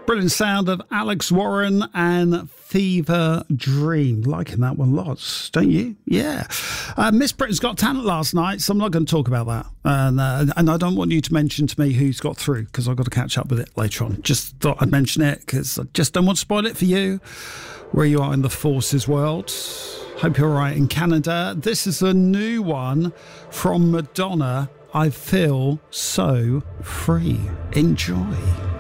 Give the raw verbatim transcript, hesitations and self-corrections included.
Brilliant sound of Alex Warren and Fever Dream. Liking that one lots, don't you? Yeah. Uh, Miss Britain's Got Talent last night, so I'm not going to talk about that. And, uh, and I don't want you to mention to me who's got through, because I've got to catch up with it later on. Just thought I'd mention it, because I just don't want to spoil it for you, where you are in the forces world. Hope you're all right in Canada. This is a new one from Madonna. I Feel So Free. Enjoy.